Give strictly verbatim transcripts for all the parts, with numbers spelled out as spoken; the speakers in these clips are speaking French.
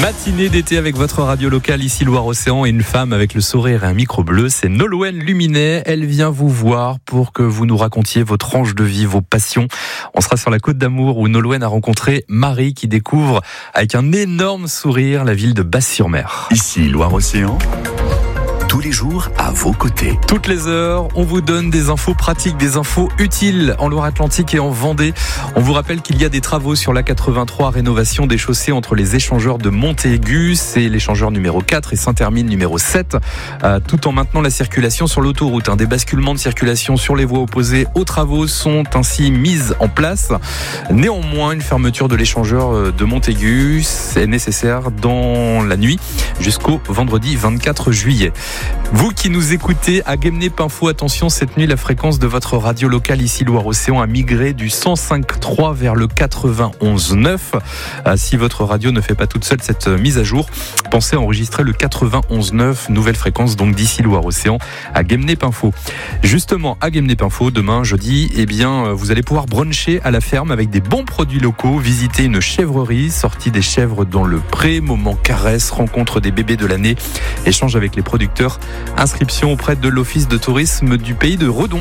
Matinée d'été avec votre radio locale ici Loire-Océan et une femme avec le sourire et un micro bleu, c'est Nolwenn Luminet. Elle vient vous voir pour que vous nous racontiez vos tranches de vie, vos passions. On sera sur la Côte d'Amour où Nolwenn a rencontré Marie qui découvre avec un énorme sourire la ville de Basse-sur-Mer. Ici Loire-Océan, tous les jours à vos côtés. Toutes les heures, on vous donne des infos pratiques, des infos utiles en Loire-Atlantique et en Vendée. On vous rappelle qu'il y a des travaux sur l'A quatre-vingt-trois, rénovation des chaussées entre les échangeurs de Montaigu, c'est l'échangeur numéro quatre et Saint-Hermine numéro sept, euh, tout en maintenant la circulation sur l'autoroute. Hein. Des basculements de circulation sur les voies opposées aux travaux sont ainsi mises en place. Néanmoins, une fermeture de l'échangeur de Montaigu est nécessaire dans la nuit jusqu'au vendredi vingt-quatre juillet. Vous qui nous écoutez à Guemné-Pinfo, attention, cette nuit, la fréquence de votre radio locale ici Loire-Océan a migré du cent cinq virgule trois vers le quatre-vingt-onze neuf. Si votre radio ne fait pas toute seule cette mise à jour, pensez à enregistrer le quatre-vingt-onze neuf, nouvelle fréquence donc d'ici Loire-Océan à Guemné-Pinfo. Justement, à Guemné-Pinfo, demain, jeudi, eh bien, vous allez pouvoir bruncher à la ferme avec des bons produits locaux, visiter une chèvrerie, sortie des chèvres dans le pré, moment caresse, rencontre des bébés de l'année, échange avec les producteurs. Inscription auprès de l'Office de tourisme du pays de Redon.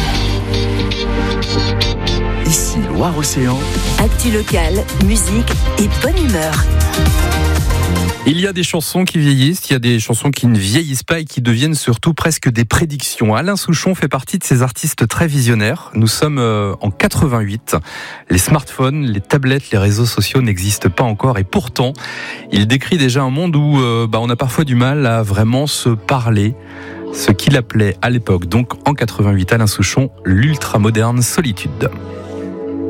Ici Loire-Océan. Actu locale, musique et bonne humeur. Il y a des chansons qui vieillissent, il y a des chansons qui ne vieillissent pas et qui deviennent surtout presque des prédictions. Alain Souchon fait partie de ces artistes très visionnaires. Nous sommes en quatre-vingt-huit. Les smartphones, les tablettes, les réseaux sociaux n'existent pas encore et pourtant, il décrit déjà un monde où euh, bah, on a parfois du mal à vraiment se parler. Ce qu'il appelait à l'époque, donc en quatre-vingt-huit, Alain Souchon, l'ultra-moderne solitude.